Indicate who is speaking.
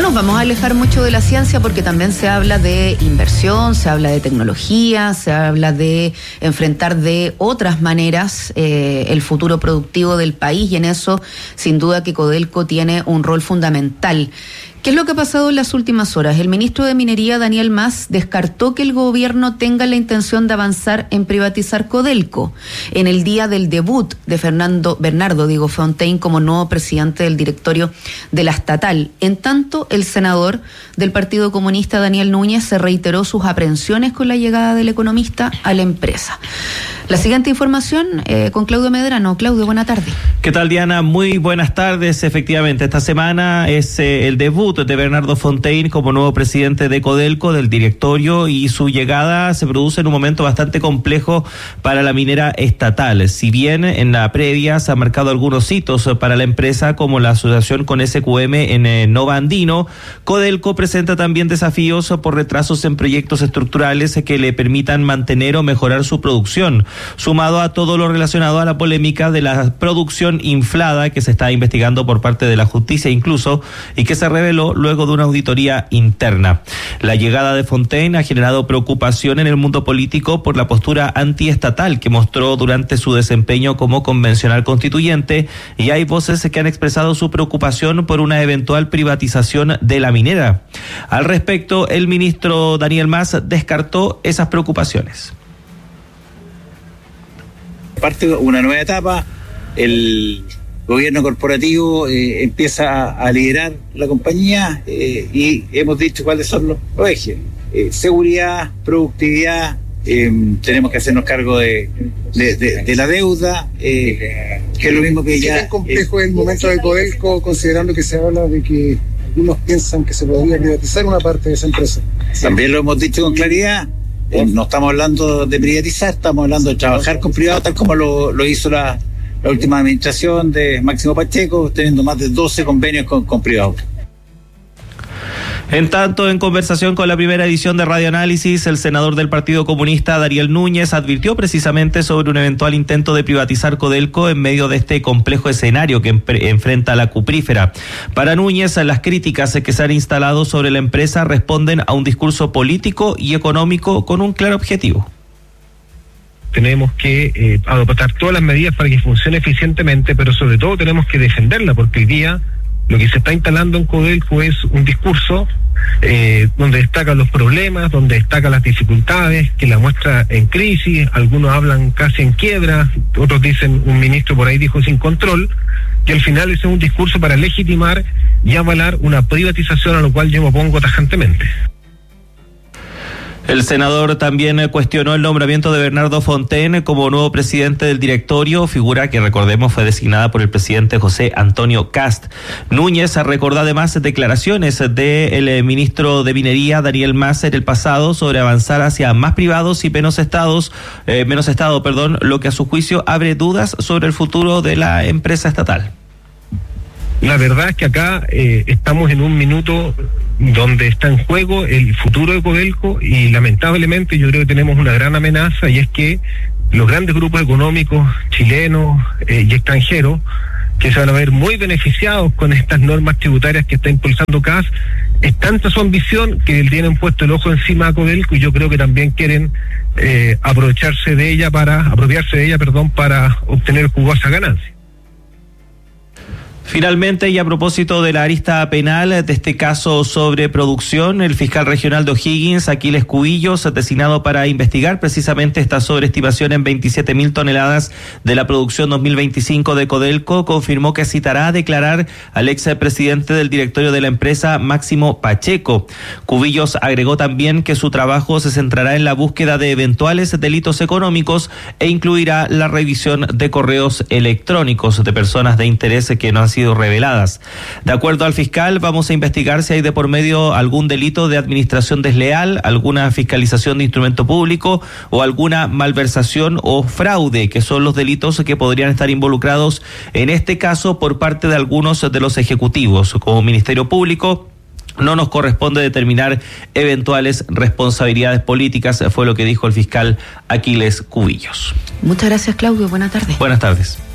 Speaker 1: nos vamos a alejar mucho de la ciencia porque también se habla de inversión, se habla de tecnología, se habla de enfrentar de otras maneras el futuro productivo del país, y en eso sin duda que Codelco tiene un rol fundamental. ¿Qué es lo que ha pasado en las últimas horas? El ministro de Minería, Daniel Mas, descartó que el gobierno tenga la intención de avanzar en privatizar Codelco en el día del debut de Bernardo Fontaine como nuevo presidente del directorio de la estatal. En tanto, el senador del Partido Comunista, Daniel Núñez, se reiteró sus aprehensiones con la llegada del economista a la empresa. La siguiente información con Claudio Medrano. Claudio, buena tarde.
Speaker 2: ¿Qué tal, Diana? Muy buenas tardes. Efectivamente, esta semana es el debut de Bernardo Fontaine como nuevo presidente de Codelco, del directorio, y su llegada se produce en un momento bastante complejo para la minera estatal. Si bien en la previa se han marcado algunos hitos para la empresa, como la asociación con SQM en Nova Andino, Codelco presenta también desafíos por retrasos en proyectos estructurales que le permitan mantener o mejorar su producción, sumado a todo lo relacionado a la polémica de la producción inflada que se está investigando por parte de la justicia incluso, y que se reveló luego de una auditoría interna. La llegada de Fontaine ha generado preocupación en el mundo político por la postura antiestatal que mostró durante su desempeño como convencional constituyente, y hay voces que han expresado su preocupación por una eventual privatización de la minera. Al respecto, el ministro Daniel Mas descartó esas preocupaciones.
Speaker 3: Parte de una nueva etapa, el gobierno corporativo empieza a liderar la compañía y hemos dicho cuáles son los ejes. Seguridad, productividad, tenemos que hacernos cargo de la deuda, que es lo mismo que ya...
Speaker 4: ¿Qué tan complejo es el momento de Codelco, considerando que se habla de que unos piensan que se podría privatizar una parte de esa empresa?
Speaker 3: También lo hemos dicho con claridad. No estamos hablando de privatizar, estamos hablando de trabajar con privados, tal como lo hizo la última administración de Máximo Pacheco, teniendo más de 12 convenios con privados.
Speaker 2: En tanto, en conversación con la primera edición de Radio Análisis, el senador del Partido Comunista, Daniel Núñez, advirtió precisamente sobre un eventual intento de privatizar Codelco en medio de este complejo escenario que enfrenta la cuprífera. Para Núñez, las críticas que se han instalado sobre la empresa responden a un discurso político y económico con un claro objetivo.
Speaker 5: Tenemos que adoptar todas las medidas para que funcione eficientemente, pero sobre todo tenemos que defenderla, porque hoy día lo que se está instalando en Codelco es un discurso donde destacan los problemas, donde destacan las dificultades, que la muestra en crisis, algunos hablan casi en quiebra, otros dicen, un ministro por ahí dijo sin control, y al final ese es un discurso para legitimar y avalar una privatización, a lo cual yo me opongo tajantemente.
Speaker 2: El senador también cuestionó el nombramiento de Bernardo Fontaine como nuevo presidente del directorio, figura que, recordemos, fue designada por el presidente José Antonio Kast. Núñez recordó además declaraciones del ministro de Minería, Daniel Mas, en el pasado sobre avanzar hacia más privados y menos Estado, lo que a su juicio abre dudas sobre el futuro de la empresa estatal.
Speaker 5: La verdad es que acá estamos en un minuto donde está en juego el futuro de Codelco, y lamentablemente yo creo que tenemos una gran amenaza, y es que los grandes grupos económicos chilenos y extranjeros, que se van a ver muy beneficiados con estas normas tributarias que está impulsando CAS, es tanta su ambición que tienen puesto el ojo encima a Codelco, y yo creo que también quieren apropiarse de ella para obtener jugosa ganancia.
Speaker 2: Finalmente, y a propósito de la arista penal de este caso sobre producción, el fiscal regional de O'Higgins, Aquiles Cubillos, designado para investigar precisamente esta sobreestimación en 27.000 toneladas de la producción 2025 de Codelco, confirmó que citará a declarar al expresidente del directorio de la empresa, Máximo Pacheco. Cubillos agregó también que su trabajo se centrará en la búsqueda de eventuales delitos económicos e incluirá la revisión de correos electrónicos de personas de interés que no han sido reveladas. De acuerdo al fiscal, vamos a investigar si hay de por medio algún delito de administración desleal, alguna fiscalización de instrumento público o alguna malversación o fraude, que son los delitos que podrían estar involucrados en este caso por parte de algunos de los ejecutivos. Como Ministerio Público, no nos corresponde determinar eventuales responsabilidades políticas, fue lo que dijo el fiscal Aquiles Cubillos.
Speaker 1: Muchas gracias, Claudio. Buenas tardes.
Speaker 2: Buenas tardes.